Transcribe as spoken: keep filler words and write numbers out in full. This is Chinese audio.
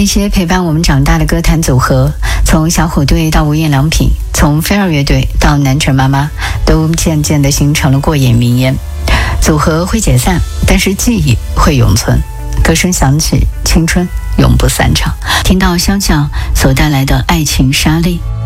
那些陪伴我们长大的歌坛组合，从小虎队到无印良品，从飞儿乐队到南拳妈妈，都渐渐地形成了过眼云烟。组合会解散，但是记忆会永存。歌声响起，青春永不散场。听到萧蔷所带来的爱情沙砾。